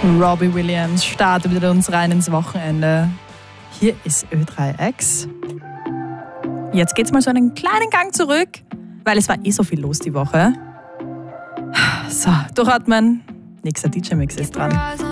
Robbie Williams startet wieder uns rein ins Wochenende. Hier ist Ö3X. Jetzt geht's mal so einen kleinen Gang zurück, weil es war so viel los die Woche. So, durchatmen. Nächster DJ-Mix ist dran.